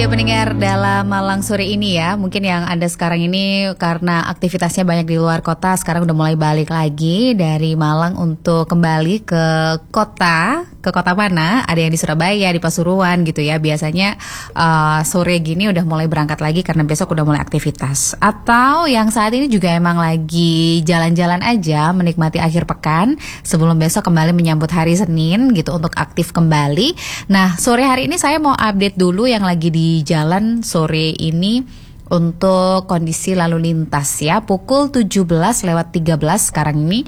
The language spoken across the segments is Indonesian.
kembali pendengar dalam Malang sore ini ya. Mungkin yang Anda sekarang ini karena aktivitasnya banyak di luar kota, sekarang udah mulai balik lagi dari Malang untuk kembali ke kota. Ke kota mana? Ada yang di Surabaya, di Pasuruan gitu ya. Biasanya sore gini udah mulai berangkat lagi karena besok udah mulai aktivitas. Atau yang saat ini juga emang lagi jalan-jalan aja, menikmati akhir pekan sebelum besok kembali menyambut hari Senin gitu untuk aktif kembali. Nah, sore hari ini saya mau update dulu yang lagi di jalan sore ini untuk kondisi lalu lintas ya. Pukul 17:13 sekarang ini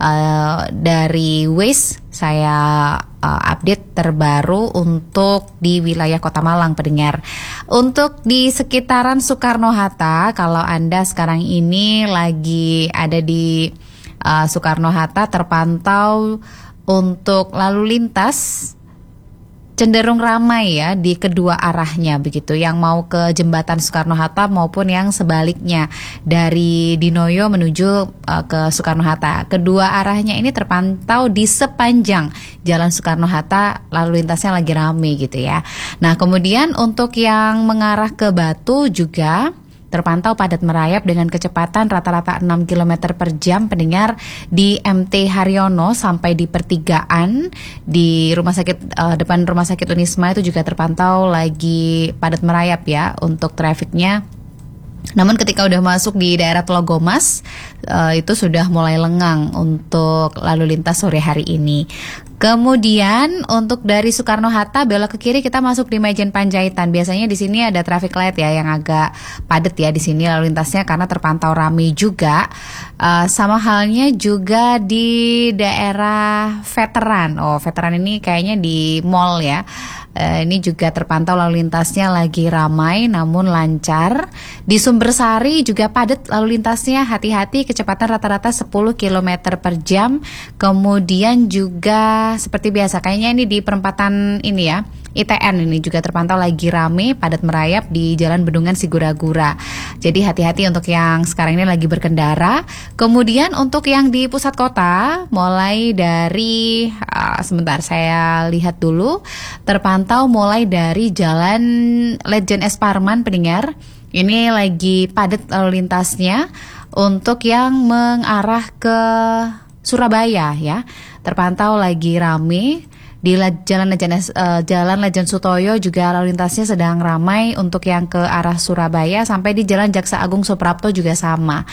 dari Waze saya update terbaru untuk di wilayah Kota Malang pendengar. Untuk di sekitaran Soekarno-Hatta, kalau Anda sekarang ini lagi ada di Soekarno-Hatta, terpantau untuk lalu lintas cenderung ramai ya di kedua arahnya begitu, yang mau ke jembatan Soekarno-Hatta maupun yang sebaliknya dari Dinoyo menuju ke Soekarno-Hatta. Kedua arahnya ini terpantau di sepanjang Jalan Soekarno-Hatta, lalu lintasnya lagi ramai gitu ya. Nah, kemudian untuk yang mengarah ke Batu juga terpantau padat merayap dengan kecepatan rata-rata 6 km per jam pendengar di MT Haryono sampai di pertigaan di rumah sakit depan rumah sakit Unisma itu juga terpantau lagi padat merayap ya untuk trafiknya. Namun ketika udah masuk di daerah Telogomas itu sudah mulai lengang untuk lalu lintas sore hari ini. Kemudian untuk dari Soekarno-Hatta belok ke kiri kita masuk di Majen Panjaitan. Biasanya di sini ada traffic light ya yang agak padat ya di sini lalu lintasnya karena terpantau ramai juga. Sama halnya juga di daerah Veteran. Oh, Veteran ini kayaknya di mall ya. Ini juga terpantau lalu lintasnya lagi ramai namun lancar. Di Sumbersari juga padat lalu lintasnya, hati-hati kecepatan rata-rata 10 km per jam. Kemudian juga seperti biasa kayaknya ini di perempatan ini ya, ITN ini juga terpantau lagi rame, padat merayap di Jalan Bendungan Sigura-gura. Jadi hati-hati untuk yang sekarang ini lagi berkendara. Kemudian untuk yang di pusat kota, mulai dari sebentar saya lihat dulu, terpantau mulai dari Jalan Lejen S. Parman pendengar. Ini lagi padat lalu lintasnya untuk yang mengarah ke Surabaya ya. Terpantau lagi rame. Di Jalan Lejen Sutoyo juga lalu lintasnya sedang ramai untuk yang ke arah Surabaya, sampai di Jalan Jaksa Agung Suprapto juga sama.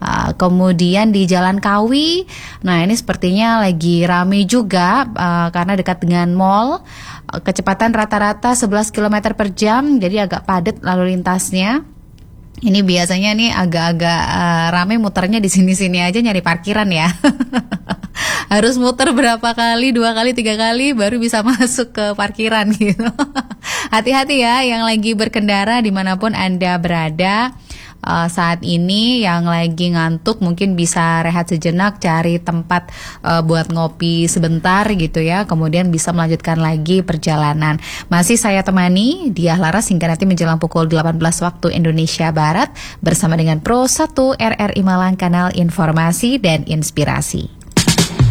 Kemudian di Jalan Kawi, nah ini sepertinya lagi ramai juga karena dekat dengan mall. Kecepatan rata-rata 11 km per jam, jadi agak padat lalu lintasnya. Ini biasanya nih agak-agak ramai muternya di sini-sini aja nyari parkiran ya. Harus muter berapa kali, 2 kali, 3 kali baru bisa masuk ke parkiran gitu. Hati-hati ya yang lagi berkendara dimanapun Anda berada. Saat ini yang lagi ngantuk mungkin bisa rehat sejenak, cari tempat buat ngopi sebentar gitu ya, kemudian bisa melanjutkan lagi perjalanan. Masih saya temani Diah Laras hingga nanti menjelang pukul 18 waktu Indonesia Barat bersama dengan Pro 1 RRI Malang, kanal informasi dan inspirasi.